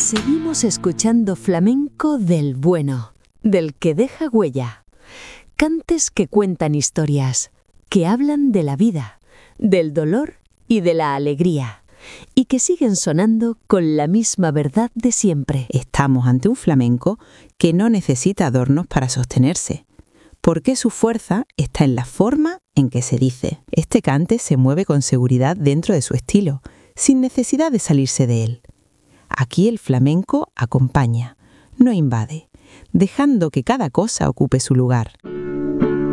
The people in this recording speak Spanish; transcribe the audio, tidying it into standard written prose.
Seguimos escuchando flamenco del bueno, del que deja huella. Cantes que cuentan historias, que hablan de la vida, del dolor y de la alegría, y que siguen sonando con la misma verdad de siempre. Estamos ante un flamenco que no necesita adornos para sostenerse, porque su fuerza está en la forma en que se dice. Este cante se mueve con seguridad dentro de su estilo, sin necesidad de salirse de él. Aquí el flamenco acompaña, no invade, dejando que cada cosa ocupe su lugar.